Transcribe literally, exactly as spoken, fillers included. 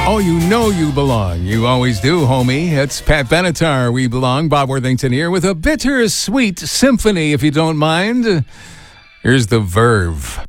Oh, you know you belong. You always do, homie. It's Pat Benatar. We belong. Bob Worthington here with a bittersweet symphony, if you don't mind. Here's the Verve.